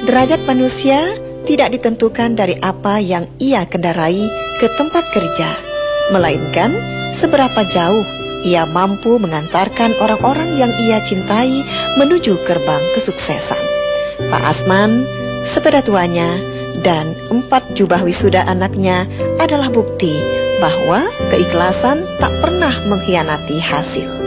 Derajat manusia tidak ditentukan dari apa yang ia kendarai ke tempat kerja, melainkan seberapa jauh ia mampu mengantarkan orang-orang yang ia cintai menuju gerbang kesuksesan. Pak Asman, sepeda tuanya, dan 4 jubah wisuda anaknya adalah bukti bahwa keikhlasan tak pernah mengkhianati hasil.